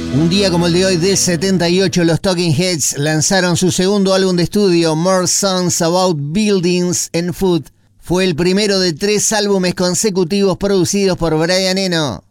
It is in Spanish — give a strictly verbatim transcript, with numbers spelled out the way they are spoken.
Un día como el de hoy del setenta y ocho, los Talking Heads lanzaron su segundo álbum de estudio, More Songs About Buildings and Food. Fue el primero de tres álbumes consecutivos producidos por Brian Eno.